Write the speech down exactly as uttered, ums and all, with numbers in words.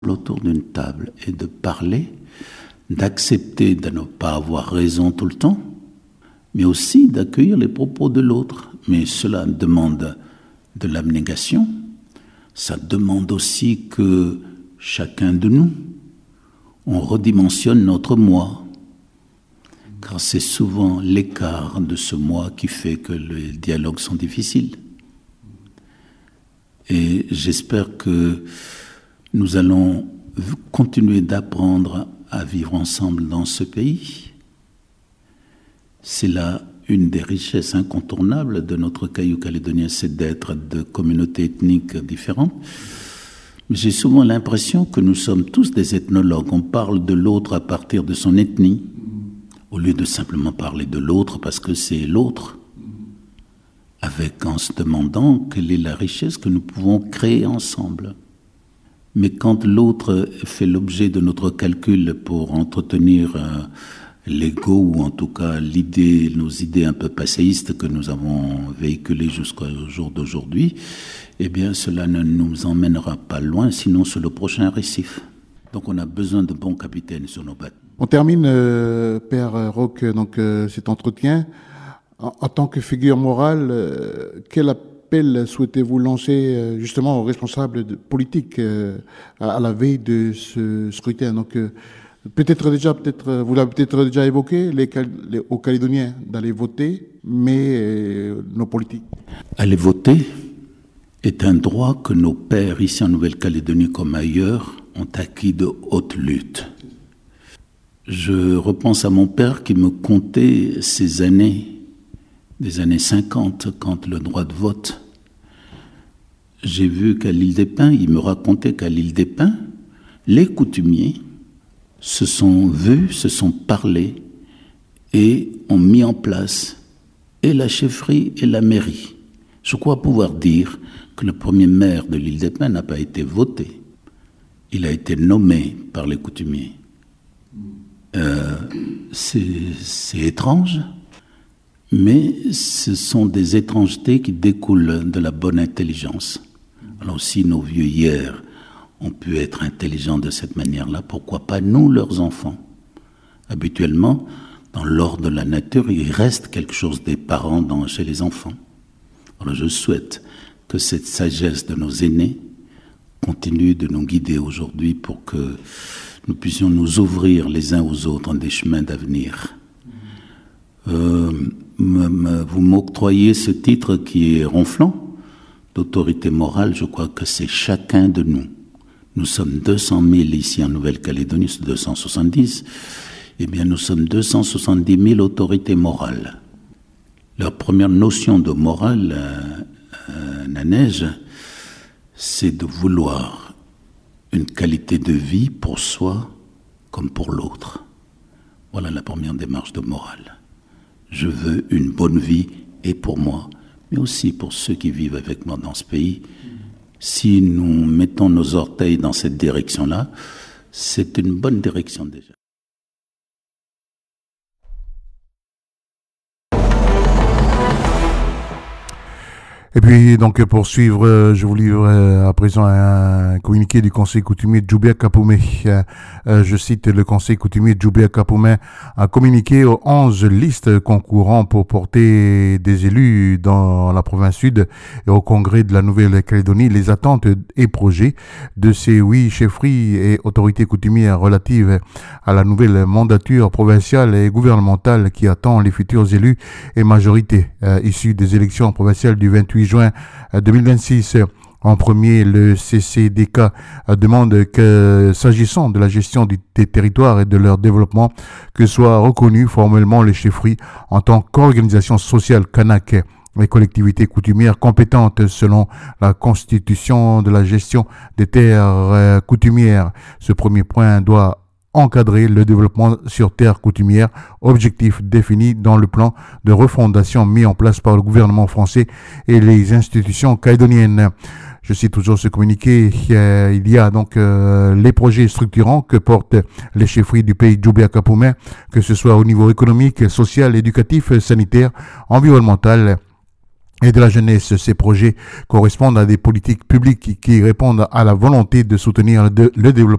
autour d'une table et de parler, d'accepter de ne pas avoir raison tout le temps, mais aussi d'accueillir les propos de l'autre. Mais cela demande de l'abnégation, ça demande aussi que chacun de nous, on redimensionne notre moi, car c'est souvent l'écart de ce moi qui fait que les dialogues sont difficiles. Et j'espère que nous allons continuer d'apprendre à vivre ensemble dans ce pays. C'est là une des richesses incontournables de notre caillou calédonien, c'est d'être de communautés ethniques différentes. Mais j'ai souvent l'impression que nous sommes tous des ethnologues. On parle de l'autre à partir de son ethnie, au lieu de simplement parler de l'autre parce que c'est l'autre, avec en se demandant quelle est la richesse que nous pouvons créer ensemble. Mais quand l'autre fait l'objet de notre calcul pour entretenir euh, l'ego, ou en tout cas l'idée, nos idées un peu passéistes que nous avons véhiculées jusqu'au jour d'aujourd'hui, eh bien cela ne nous emmènera pas loin, sinon sur le prochain récif. Donc on a besoin de bons capitaines sur nos bateaux. On termine, euh, Père Roch, donc euh, cet entretien. En, en tant que figure morale, euh, quel appel souhaitez-vous lancer euh, justement aux responsables de, politiques euh, à, à la veille de ce scrutin? Donc euh, peut-être déjà, peut-être, vous l'avez peut-être déjà évoqué, les, les, aux Calédoniens d'aller voter, mais euh, nos politiques. Aller voter est un droit que nos pères ici en Nouvelle-Calédonie comme ailleurs ont acquis de haute lutte. Je repense à mon père qui me contait ces années, des années cinquante, quand le droit de vote. J'ai vu qu'à l'île des Pins, il me racontait qu'à l'île des Pins, les coutumiers se sont vus, se sont parlé et ont mis en place et la chefferie et la mairie. Je crois pouvoir dire que le premier maire de l'île des Pins n'a pas été voté. Il a été nommé par les coutumiers. Euh, c'est, c'est étrange, mais ce sont des étrangetés qui découlent de la bonne intelligence. Alors si nos vieux hier ont pu être intelligents de cette manière-là, pourquoi pas nous, leurs enfants? Habituellement, dans l'ordre de la nature, il reste quelque chose des parents dans, chez les enfants. Alors je souhaite que cette sagesse de nos aînés continue de nous guider aujourd'hui pour que nous puissions nous ouvrir les uns aux autres en des chemins d'avenir. Euh, me, me, vous m'octroyez ce titre qui est ronflant, d'autorité morale. Je crois que c'est chacun de nous. Nous sommes deux cent mille ici en Nouvelle-Calédonie, c'est deux cent soixante-dix. Eh bien, nous sommes deux cent soixante-dix mille autorités morales. Leur première notion de morale, euh, euh, Nanège, c'est de vouloir une qualité de vie pour soi comme pour l'autre. Voilà la première démarche de morale. Je veux une bonne vie et pour moi, mais aussi pour ceux qui vivent avec moi dans ce pays. Si nous mettons nos orteils dans cette direction-là, c'est une bonne direction déjà. Et puis, donc, pour suivre, je vous livre à présent un communiqué du Conseil coutumier de Djoubia-Capoumé. Je cite, le Conseil coutumier de Djoubia-Capoumé a communiqué aux onze listes concourant pour porter des élus dans la province sud et au Congrès de la Nouvelle-Calédonie les attentes et projets de ces huit chefferies et autorités coutumières relatives à la nouvelle mandature provinciale et gouvernementale qui attend les futurs élus et majorités euh, issus des élections provinciales du vingt-huit juin deux mille vingt-six. En premier, le C C D K demande que, s'agissant de la gestion des territoires et de leur développement, que soient reconnues formellement les chefferies en tant qu'organisation sociale kanak, les collectivités coutumières compétentes selon la constitution de la gestion des terres coutumières. Ce premier point doit encadrer le développement sur terre coutumière, objectif défini dans le plan de refondation mis en place par le gouvernement français et les institutions calédoniennes. Je cite toujours ce communiqué, il y a donc euh, les projets structurants que portent les chefferies du pays Djoubia-Capoumé, que ce soit au niveau économique, social, éducatif, sanitaire, environnemental, et de la jeunesse. Ces projets correspondent à des politiques publiques qui, qui répondent à la volonté de soutenir le, le développement